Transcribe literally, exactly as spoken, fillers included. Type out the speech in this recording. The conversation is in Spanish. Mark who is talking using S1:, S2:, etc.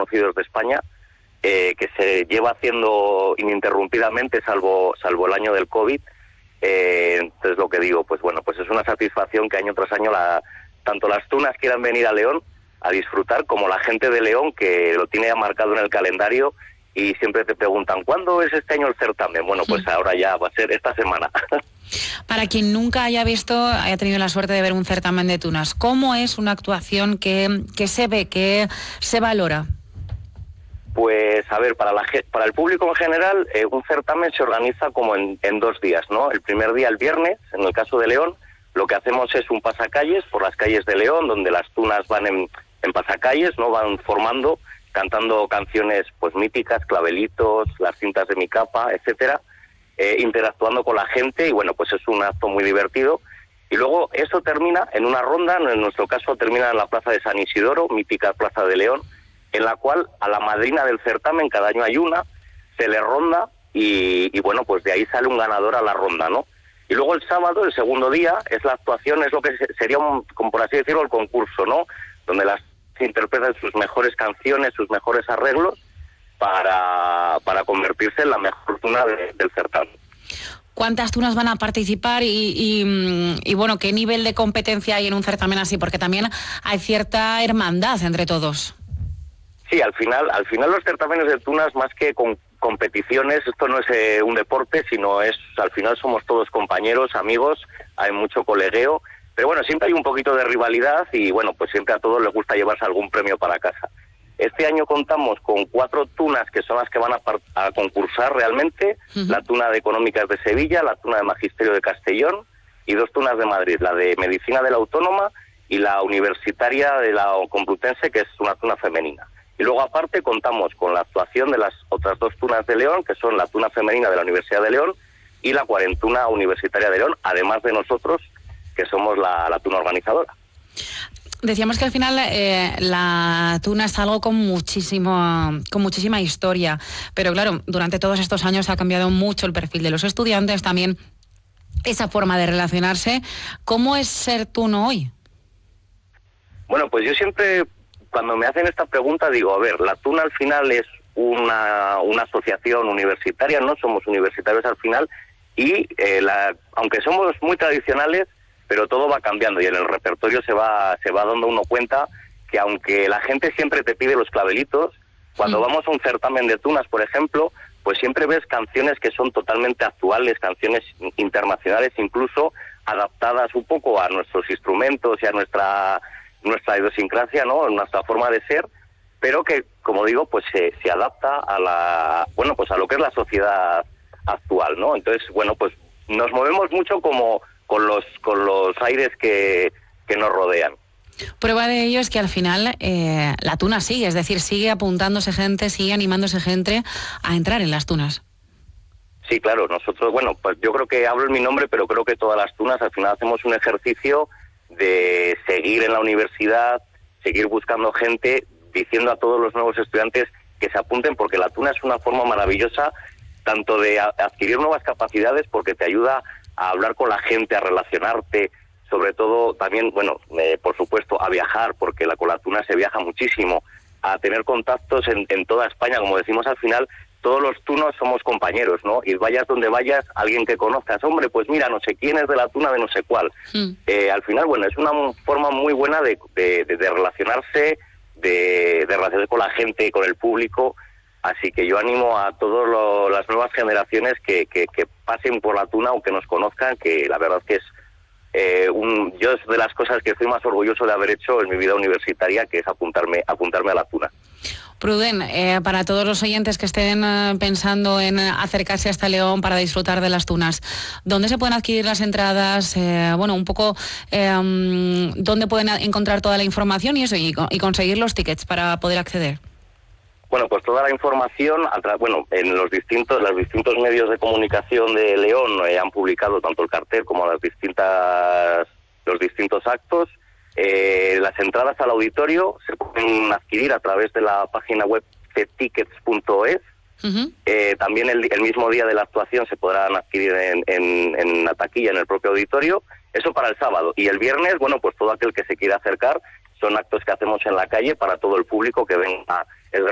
S1: conocidos de España, eh, que se lleva haciendo ininterrumpidamente, salvo salvo el año del COVID. Eh, entonces lo que digo, pues bueno, pues es una satisfacción que año tras año la, tanto las tunas quieran venir a León a disfrutar, como la gente de León, que lo tiene ya marcado en el calendario y siempre te preguntan, ¿cuándo es este año el certamen? Bueno, pues ahora ya va a ser esta semana.
S2: Para quien nunca haya visto, haya tenido la suerte de ver un certamen de tunas, ¿cómo es una actuación que, que se ve, que se valora?
S1: Pues, a ver, para la para el público en general, eh, un certamen se organiza como en, en dos días, ¿no? El primer día, el viernes, en el caso de León, lo que hacemos es un pasacalles por las calles de León, donde las tunas van en, en pasacalles, ¿no? Van formando, cantando canciones pues míticas, Clavelitos, Las cintas de mi capa, etcétera, eh, interactuando con la gente, y bueno, pues es un acto muy divertido. Y luego eso termina en una ronda, en nuestro caso termina en la Plaza de San Isidoro, mítica Plaza de León, en la cual a la madrina del certamen, cada año hay una, se le ronda y, y bueno, pues de ahí sale un ganador a la ronda, ¿no? Y luego el sábado, el segundo día, es la actuación, es lo que sería, un, como por así decirlo, el concurso, ¿no? Donde las interpretan sus mejores canciones, sus mejores arreglos, para, para convertirse en la mejor tuna de, del certamen.
S2: ¿Cuántas tunas van a participar y, y, y, bueno, qué nivel de competencia hay en un certamen así? Porque también hay cierta hermandad entre todos.
S1: Sí, al final, al final los certámenes de tunas, más que con competiciones, esto no es eh, un deporte, sino es, al final somos todos compañeros, amigos, hay mucho colegueo, pero bueno, siempre hay un poquito de rivalidad y bueno, pues siempre a todos les gusta llevarse algún premio para casa. Este año contamos con cuatro tunas que son las que van a, a concursar realmente, uh-huh. La tuna de Económicas de Sevilla, la tuna de Magisterio de Castellón y dos tunas de Madrid, la de Medicina de la Autónoma y la Universitaria de la Complutense, que es una tuna femenina. Y luego aparte contamos con la actuación de las otras dos tunas de León, que son la tuna femenina de la Universidad de León y la cuarentuna universitaria de León, además de nosotros, que somos la, la tuna organizadora.
S2: Decíamos que al final eh, la tuna es algo con muchísimo, con muchísima historia, pero claro, durante todos estos años ha cambiado mucho el perfil de los estudiantes, también esa forma de relacionarse. ¿Cómo es ser tuno hoy?
S1: Bueno, pues yo siempre, cuando me hacen esta pregunta, digo, a ver, la tuna al final es una, una asociación universitaria, no somos universitarios al final, y eh, la, aunque somos muy tradicionales, pero todo va cambiando y en el repertorio se va se va dando uno cuenta que aunque la gente siempre te pide los clavelitos, cuando sí. vamos a un certamen de tunas, por ejemplo, pues siempre ves canciones que son totalmente actuales, canciones internacionales, incluso adaptadas un poco a nuestros instrumentos y a nuestra nuestra idiosincrasia, ¿no? Nuestra forma de ser, pero que, como digo, pues se, se adapta a la bueno, pues a lo que es la sociedad actual, ¿no? Entonces, bueno, pues nos movemos mucho como con los con los aires que, que nos rodean.
S2: Prueba de ello es que al final eh, la tuna sigue, es decir, sigue apuntándose gente, sigue animándose gente a entrar en las tunas.
S1: Sí, claro, nosotros, bueno, pues yo creo que hablo en mi nombre, pero creo que todas las tunas al final hacemos un ejercicio de seguir en la universidad, seguir buscando gente, diciendo a todos los nuevos estudiantes que se apunten, porque la tuna es una forma maravillosa tanto de a, adquirir nuevas capacidades, porque te ayuda a hablar con la gente, a relacionarte, sobre todo también, bueno, eh, por supuesto, a viajar, porque la, con la tuna se viaja muchísimo, a tener contactos en, en toda España, como decimos al final, todos los tunos somos compañeros, ¿no? Y vayas donde vayas, alguien que conozcas, hombre, pues mira, no sé quién es de la tuna de no sé cuál. Mm. Eh, al final, bueno, es una forma muy buena de, de, de, de relacionarse, de, de relacionarse con la gente, con el público. Así que yo animo a todas las nuevas generaciones que, que, que pasen por la tuna o que nos conozcan, que la verdad que es eh, un, yo es de las cosas que estoy más orgulloso de haber hecho en mi vida universitaria, que es apuntarme, apuntarme a la tuna.
S2: Pruden, eh, para todos los oyentes que estén eh, pensando en acercarse hasta León para disfrutar de las tunas, ¿dónde se pueden adquirir las entradas? Eh, bueno, un poco eh, ¿dónde pueden encontrar toda la información y eso, y, y conseguir los tickets para poder acceder?
S1: Bueno, pues toda la información, bueno, en los distintos los distintos medios de comunicación de León eh, han publicado tanto el cartel como las distintas los distintos actos. Eh, las entradas al auditorio se pueden adquirir a través de la página web c tickets punto es. Uh-huh. Eh, también el, el mismo día de la actuación se podrán adquirir en, en, en la taquilla, en el propio auditorio. Eso para el sábado. Y el viernes, bueno, pues todo aquel que se quiera acercar, son actos que hacemos en la calle para todo el público que venga. Es